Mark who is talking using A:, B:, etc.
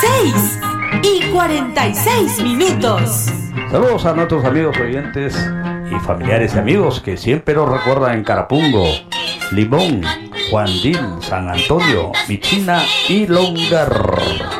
A: 6:46.
B: Saludos a nuestros amigos oyentes y familiares y amigos que siempre nos recuerdan en Carapungo, Limón, Juandín, San Antonio, Michina y Longar.